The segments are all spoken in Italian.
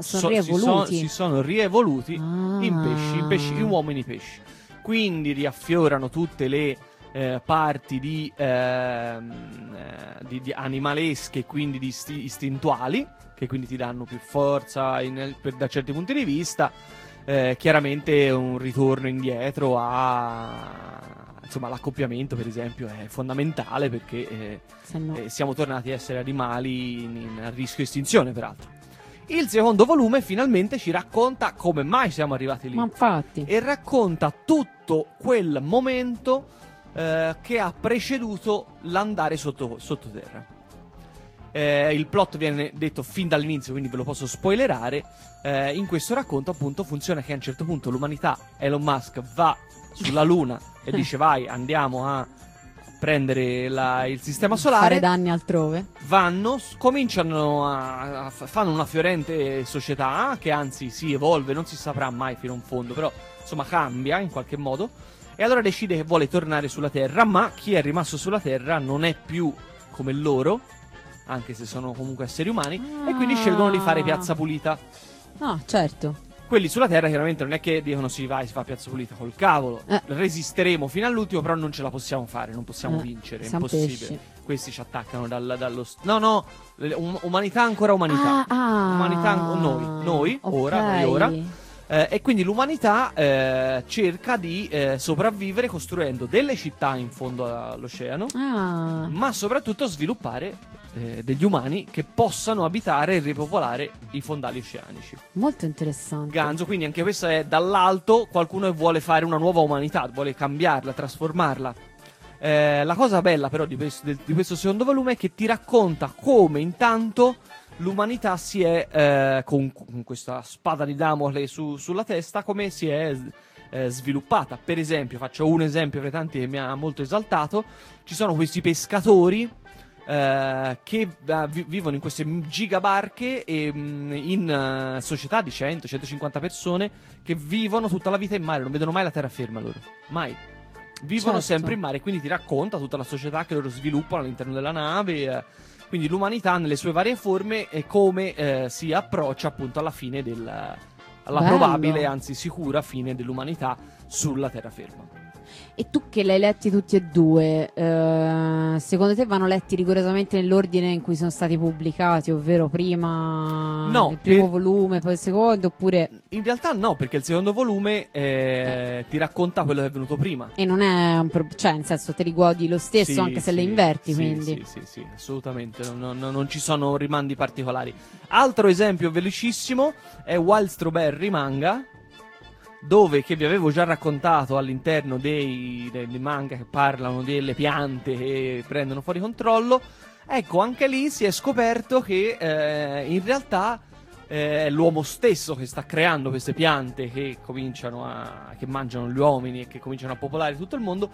si sono rievoluti in pesci, in uomini pesci. Quindi riaffiorano tutte le parti di animalesche, quindi di istintuali, che quindi ti danno più forza da certi punti di vista. Chiaramente un ritorno indietro insomma, l'accoppiamento, per esempio, è fondamentale perché siamo tornati a essere animali a rischio estinzione, peraltro. Il secondo volume finalmente ci racconta come mai siamo arrivati lì. Ma infatti. E racconta tutto quel momento che ha preceduto l'andare sottoterra. Il plot viene detto fin dall'inizio, quindi ve lo posso spoilerare. In questo racconto, appunto, funziona che a un certo punto l'umanità, Elon Musk, va sulla Luna e dice vai, andiamo a prendere il sistema solare, fare danni altrove. Cominciano fanno una fiorente società che anzi si evolve, non si saprà mai fino a un fondo, però insomma cambia in qualche modo, e allora decide che vuole tornare sulla Terra, ma chi è rimasto sulla Terra non è più come loro, anche se sono comunque esseri umani, e quindi scelgono di fare piazza pulita. No, certo. Quelli sulla Terra chiaramente non è che dicono sì vai, si fa piazza pulita, col cavolo, resisteremo fino all'ultimo, però non ce la possiamo fare, non possiamo vincere, è impossibile. Pesci. Questi ci attaccano dallo umanità ancora umanità. Umanità noi okay. ora. E quindi l'umanità cerca di sopravvivere costruendo delle città in fondo all'oceano, ma soprattutto sviluppare degli umani che possano abitare e ripopolare i fondali oceanici. Molto interessante. Ganzo, quindi anche questo è dall'alto qualcuno che vuole fare una nuova umanità, vuole cambiarla, trasformarla. La cosa bella però di questo secondo volume è che ti racconta come intanto l'umanità si è, con questa spada di Damocle sulla testa, come si è sviluppata. Per esempio, faccio un esempio fra i tanti che mi ha molto esaltato: ci sono questi pescatori che vivono in queste gigabarche e in società di 100-150 persone che vivono tutta la vita in mare, non vedono mai la terraferma loro, mai. Vivono sempre in mare, quindi ti racconta tutta la società che loro sviluppano all'interno della nave, quindi l'umanità nelle sue varie forme e come si approccia appunto alla fine alla probabile, anzi sicura fine dell'umanità sulla terraferma. E tu che l'hai letti tutti e due, secondo te vanno letti rigorosamente nell'ordine in cui sono stati pubblicati, ovvero prima il primo volume, poi il secondo, oppure... In realtà no, perché il secondo volume ti racconta quello che è venuto prima. E non è cioè, nel senso, te li guardi lo stesso anche se le inverti, quindi... Sì, assolutamente, non ci sono rimandi particolari. Altro esempio velocissimo è Wild Strawberry Manga, dove, che vi avevo già raccontato all'interno dei manga che parlano delle piante che prendono fuori controllo. Ecco, anche lì si è scoperto che in realtà è l'uomo stesso che sta creando queste piante che che mangiano gli uomini e che cominciano a popolare tutto il mondo,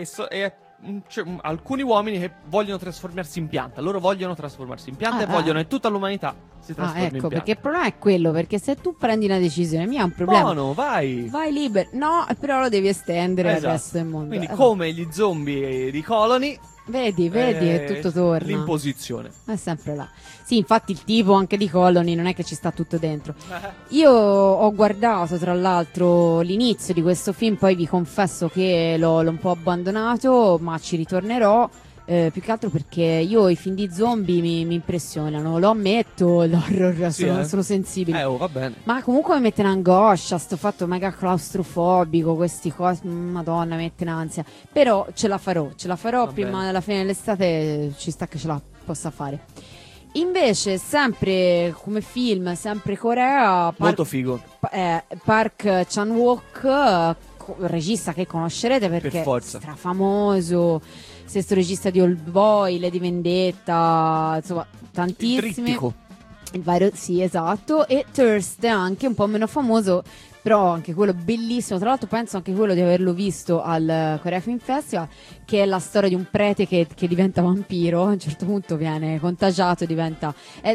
c'è alcuni uomini che vogliono trasformarsi in pianta. Loro vogliono trasformarsi in pianta e vogliono che tutta l'umanità si trasformi in pianta. Perché il problema è quello, perché se tu prendi una decisione, mia è un problema. Buono, vai libero. No, però lo devi estendere al resto del mondo. Quindi come gli zombie di Colony, vedi che tutto torna. L'imposizione è sempre là. Sì, infatti il tipo anche di Colony non è che ci sta tutto dentro. Io ho guardato tra l'altro l'inizio di questo film, poi vi confesso che l'ho un po' abbandonato, ma ci ritornerò. Più che altro perché io i film di zombie mi impressionano, lo ammetto, l'horror sono sensibile. Va bene. Ma comunque mi mette in angoscia, sto fatto mega claustrofobico, questi cose, madonna, mi mette in ansia. Però ce la farò va prima bene. Della fine dell'estate ci sta che ce la possa fare. Invece, sempre come film, sempre Corea, molto figo. Park Chan-wook, regista che conoscerete perché è strafamoso, stesso regista di Old Boy, Lady Vendetta, insomma tantissimi. Sì, esatto. E Thirst, anche un po' meno famoso, però anche quello bellissimo. Tra l'altro penso anche quello di averlo visto al Korea Film Festival, che è la storia di un prete che diventa vampiro. A un certo punto viene contagiato e diventa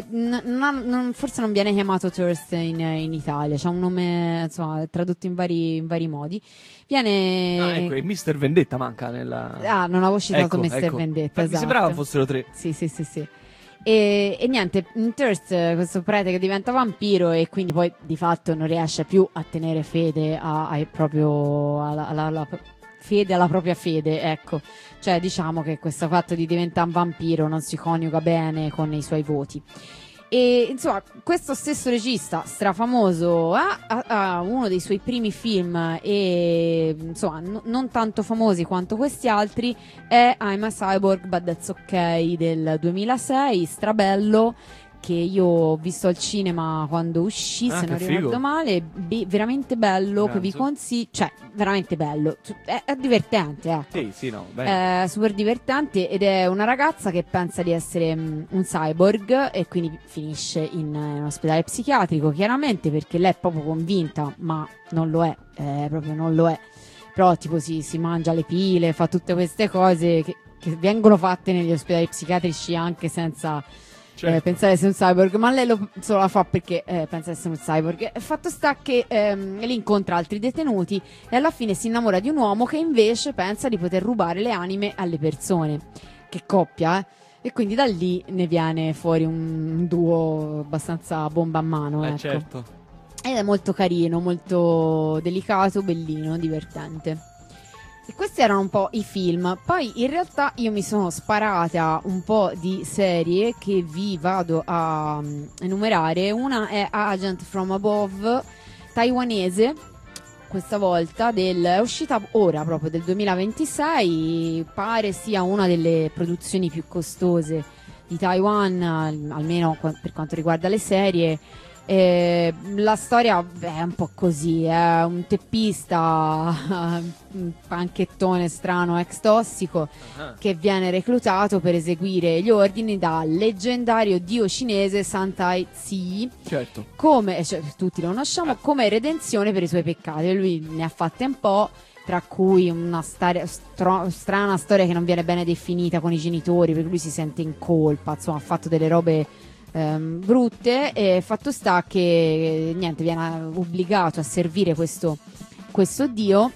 forse non viene chiamato Thirst in Italia, c'ha un nome insomma tradotto in vari modi. Viene ecco, Mr. Vendetta manca nella... non avevo citato Mr. Vendetta, esatto. Mi sembrava fossero tre. Sì. E niente, in Thirst, questo prete che diventa vampiro e quindi poi di fatto non riesce più a tenere fede proprio alla fede alla propria fede, ecco. Cioè diciamo che questo fatto di diventare un vampiro non si coniuga bene con i suoi voti. E insomma, questo stesso regista strafamoso ha uno dei suoi primi film, e insomma non tanto famosi quanto questi altri, è I'm a Cyborg But That's Okay del 2006, strabello, che io ho visto al cinema quando uscì, se non ricordo male, veramente bello, che vi consiglio, cioè veramente bello, è divertente, ecco. Sì, no, è super divertente, ed è una ragazza che pensa di essere un cyborg e quindi finisce in un ospedale psichiatrico, chiaramente, perché lei è proprio convinta, ma non lo è, proprio non lo è, però tipo si mangia le pile, fa tutte queste cose che vengono fatte negli ospedali psichiatrici anche senza... Certo. Pensa di essere un cyborg, ma lei solo la fa perché pensa di essere un cyborg. Fatto sta che lì incontra altri detenuti e alla fine si innamora di un uomo che invece pensa di poter rubare le anime alle persone. Che coppia, eh? E quindi da lì ne viene fuori un duo abbastanza bomba a mano, ecco. Certo. Ed è molto carino, molto delicato, bellino, divertente. E questi erano un po' i film. Poi in realtà io mi sono sparata un po' di serie che vi vado a enumerare. Una è Agent from Above, taiwanese, questa volta, è uscita ora proprio del 2026, pare sia una delle produzioni più costose di Taiwan, almeno per quanto riguarda le serie. La storia è un po' così, è un teppista, un panchettone strano ex tossico che viene reclutato per eseguire gli ordini dal leggendario dio cinese Santai Tzu, certo, come tutti lo conosciamo, come redenzione per i suoi peccati. Lui ne ha fatte un po', tra cui una strana storia che non viene bene definita con i genitori, perché lui si sente in colpa, insomma ha fatto delle robe brutte, e fatto sta che niente, viene obbligato a servire questo dio,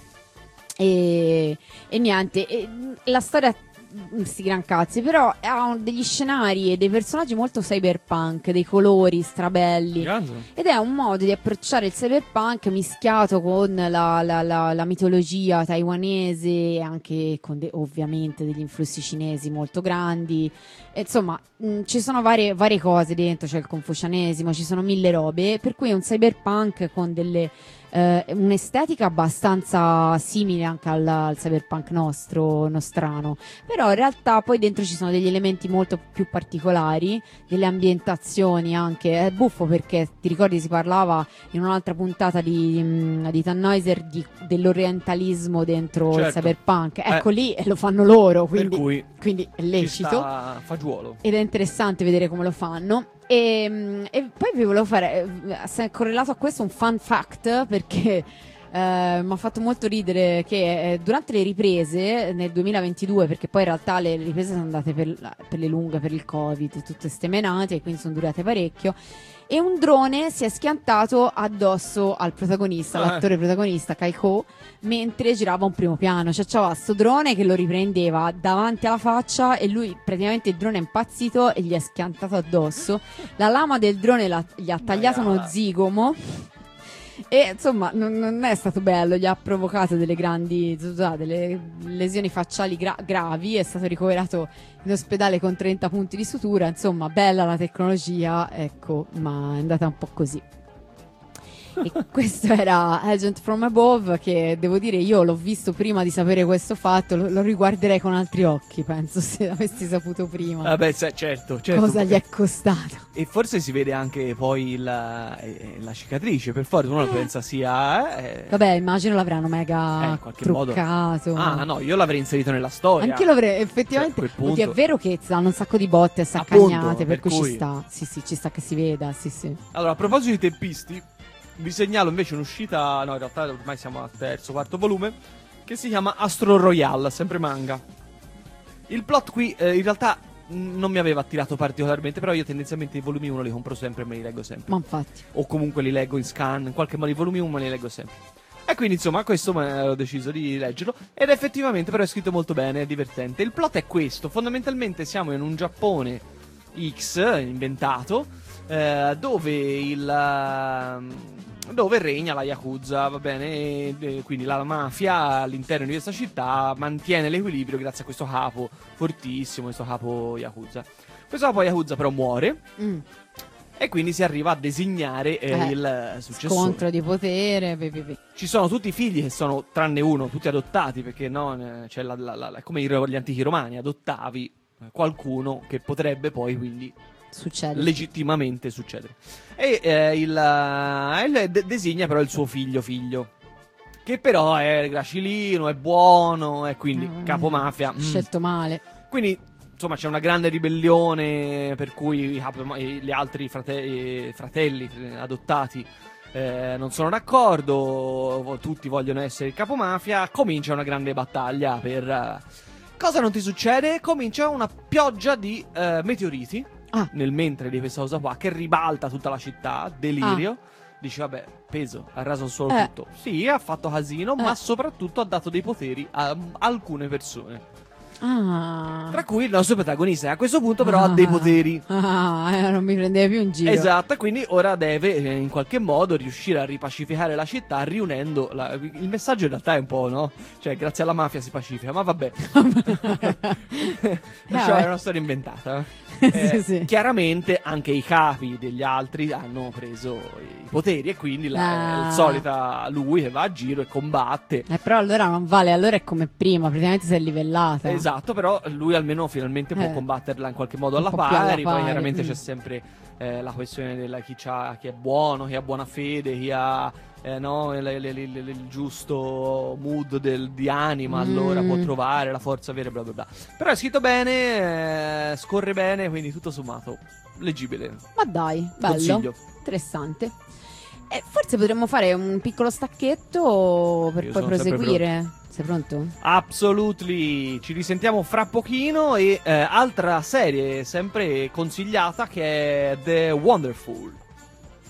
e niente, la storia sti gran cazzi, però ha degli scenari e dei personaggi molto cyberpunk, dei colori strabelli, ed è un modo di approcciare il cyberpunk mischiato con la mitologia taiwanese e anche con ovviamente degli influssi cinesi molto grandi. E, insomma, ci sono varie cose dentro, c'è il confucianesimo, ci sono mille robe, per cui è un cyberpunk con un'estetica abbastanza simile anche al cyberpunk nostrano, però in realtà poi dentro ci sono degli elementi molto più particolari, delle ambientazioni anche. È buffo perché ti ricordi si parlava in un'altra puntata di Tannhäuser dell'orientalismo dentro il cyberpunk, ecco lì lo fanno loro, quindi è lecito, fagiolo, ed è interessante vedere come lo fanno. E poi vi volevo fare, correlato a questo, un fun fact, perché mi ha fatto molto ridere che durante le riprese nel 2022, perché poi in realtà le riprese sono andate per le lunghe, per il Covid, tutte ste menate, e quindi sono durate parecchio, e un drone si è schiantato addosso al protagonista, l'attore protagonista Kai-Ho, mentre girava un primo piano. Cioè c'aveva sto drone che lo riprendeva davanti alla faccia e lui, praticamente, il drone è impazzito e gli è schiantato addosso. La lama del drone gli ha tagliato uno zigomo, e insomma non è stato bello, gli ha provocato delle lesioni facciali gravi, è stato ricoverato in ospedale con 30 punti di sutura. Insomma, bella la tecnologia, ecco, ma è andata un po' così. E questo era Agent from Above, che devo dire io l'ho visto prima di sapere questo fatto, lo riguarderei con altri occhi, penso, se avessi saputo prima. Vabbè, certo. Cosa gli è costato. E forse si vede anche poi la cicatrice, per forza uno pensa sia... Vabbè, immagino l'avranno mega truccato. Modo. No, io l'avrei inserito nella storia. Anche l'avrei, effettivamente. Oddio, è vero che danno un sacco di botte saccagnate, per cui ci sta. Sì, ci sta che si veda, sì. Allora, a proposito di teppisti, vi segnalo invece un'uscita, no, in realtà ormai siamo al quarto volume, che si chiama Astro Royale, sempre manga. Il plot qui in realtà non mi aveva attirato particolarmente, però io tendenzialmente i volumi 1 li compro sempre e me li leggo sempre. Ma infatti. O comunque li leggo in scan, in qualche modo i volumi 1 me li leggo sempre. E quindi insomma questo ho deciso di leggerlo, ed effettivamente però è scritto molto bene, è divertente. Il plot è questo: fondamentalmente siamo in un Giappone X inventato, dove regna la Yakuza, va bene? Quindi la mafia all'interno di questa città mantiene l'equilibrio grazie a questo capo fortissimo, questo capo Yakuza. Questo capo Yakuza però muore. E quindi si arriva a designare il successore. Scontro di potere. Ci sono tutti i figli che sono, tranne uno, tutti adottati, perché no, c'è come gli antichi romani, adottavi qualcuno che potrebbe poi quindi legittimamente succedere. E designa però il suo figlio, che però è gracilino, è buono, e quindi capomafia. Scelto male. Quindi insomma c'è una grande ribellione per cui gli altri fratelli adottati non sono d'accordo, tutti vogliono essere il capomafia. Comincia una grande battaglia per... Cosa non ti succede? Comincia una pioggia di meteoriti nel mentre di questa cosa qua, che ribalta tutta la città, delirio. Dici vabbè, peso, ha raso solo tutto. Sì, ha fatto casino, ma soprattutto ha dato dei poteri a alcune persone. Tra cui il nostro protagonista. A questo punto però ha dei poteri. Non mi prendeva più in giro. Esatto, quindi ora deve in qualche modo riuscire a ripacificare la città riunendo il messaggio in realtà è un po', no? Cioè grazie alla mafia si pacifica. Ma vabbè. Cioè, è una storia inventata. Sì. Chiaramente anche i capi degli altri hanno preso i poteri, e quindi il solita lui che va a giro e combatte. Però allora non vale, allora è come prima, praticamente si è livellata. Esatto, però lui almeno finalmente può combatterla in qualche modo alla pari. Poi chiaramente c'è sempre la questione della chi è buono, chi ha buona fede, chi ha il giusto mood di anima, allora può trovare la forza vera, bla bla bla. Però è scritto bene, scorre bene, quindi tutto sommato leggibile. Ma dai, bello, consiglio. Interessante. Forse potremmo fare un piccolo stacchetto per poi proseguire. Sei pronto? Absolutely. Ci risentiamo fra pochino. E altra serie sempre consigliata, che è The Wonderful.